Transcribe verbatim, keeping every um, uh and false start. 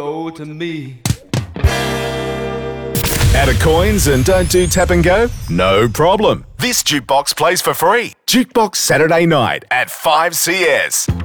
Oh, to me. Out of coins and don't do tap and go? No problem. This jukebox plays for free. Jukebox Saturday night at five C S.